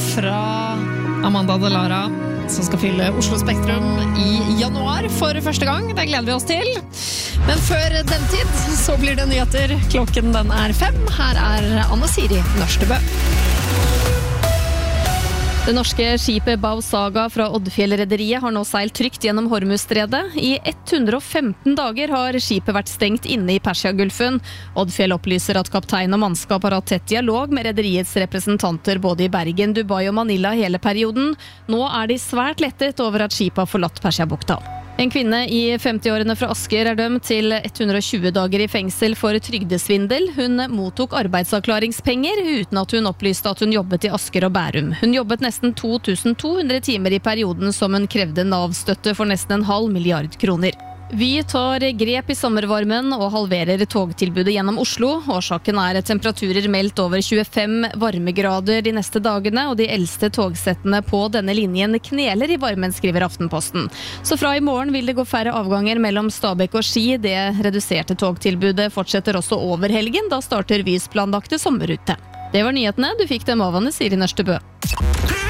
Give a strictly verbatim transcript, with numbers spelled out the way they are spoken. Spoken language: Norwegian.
fra Amanda Delara, som skal fylle Oslo Spektrum i januar for første gang. Det gleder vi oss til. Men før den tid så blir det nyheter. Klokken den er fem. Her er Anne Siri Nørstebø. Det norske skipet Bao Saga fra Oddfjell-rederiet har nå seilt trygt gjennom Hormuzstredet. I ett hundre og femten dager har skipet vært stengt inne i Persiagulfen. Oddfjell opplyser at kaptein og mannskap har hatt tett dialog med rederiets representanter både i Bergen, Dubai og Manila hele perioden. Nå er de svært lettet over at skipet har forlatt Persiabukta. En kvinne i femti-årene fra Asker er dømt til ett hundre og tjue dager i fengsel for trygdesvindel. Hun mottok arbeidsavklaringspenger uten at hun opplyste at hun jobbet i Asker og Bærum. Hun jobbet nesten to tusen to hundre timer i perioden som hun krevde Nav-støtte for nesten en halv milliard kroner. Vy tar grep i sommervarmen og halverer togtilbudet gjennom Oslo. Årsaken er temperaturer meldt over tjuefem varmegrader de neste dagene, og de eldste togsettene på denne linjen kneler i varmen, skriver Aftenposten. Så fra i morgen vil det gå færre avganger mellom Stabekk og Ski. Det reduserte togtilbudet fortsetter også over helgen. Da starter Vys planlagte sommerrute. Det var nyhetene. Du fikk dem av Anne Siri Nørstebø.